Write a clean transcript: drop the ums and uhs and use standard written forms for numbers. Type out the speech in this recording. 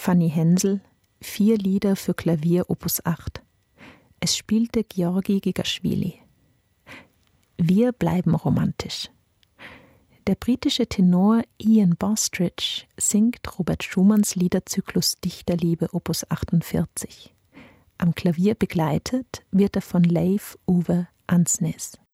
Fanny Hensel, 4 Lieder für Klavier Opus 8. Es spielte Georgi Gigaschwili. Wir bleiben romantisch. Der britische Tenor Ian Bostridge singt Robert Schumanns Liederzyklus Dichterliebe Opus 48. Am Klavier begleitet wird er von Leif Ove Ansnes.